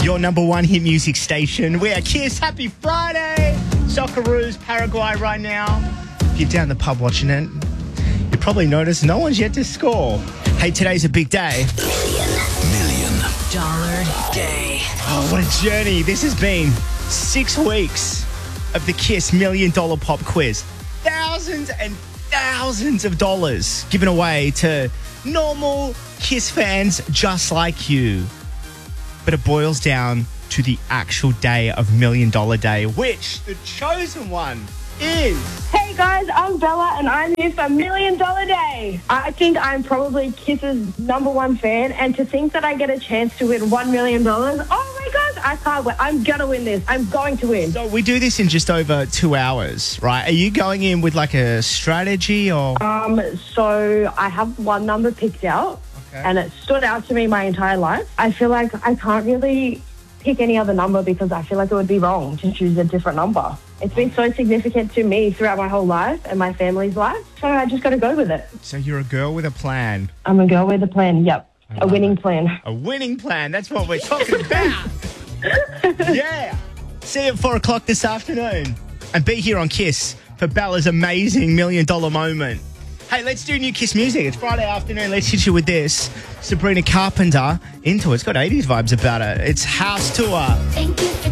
your number one hit music station. We are Kiss. Happy Friday. Socceroos, Paraguay right now. If you're down the pub watching it, you probably noticed no one's yet to score. Hey, today's a big day. $1 million day. Oh, what a journey. This has been 6 weeks of the Kiss $1 Million Pop Quiz. Thousands and thousands of dollars given away to normal Kiss fans just like you. But it boils down to the actual day of $1 Million Day, which the chosen one is... Hey guys, I'm Bella and I'm here for $1 Million Day. I think I'm probably Kiss's number one fan, and to think that I get a chance to win $1 million, oh my gosh, I can't wait. I'm going to win this. I'm going to win. So we do this in just over 2 hours, right? Are you going in with like a strategy or... So I have one number picked out, and it stood out to me my entire life. I feel like I can't really pick any other number because I feel like it would be wrong to choose a different number. It's been so significant to me throughout my whole life and my family's life, so I just got to go with it. So you're a girl with a plan. I'm a girl with a plan, yep. A winning plan. A winning plan. That's what we're talking about. Yeah. See you at 4 o'clock this afternoon. And be here on Kiss for Bella's amazing $1 million moment. Hey, let's do new Kiss music. It's Friday afternoon. Let's hit you with this. Sabrina Carpenter, Into It. It's got 80s vibes about it. It's House Tour. Thank you for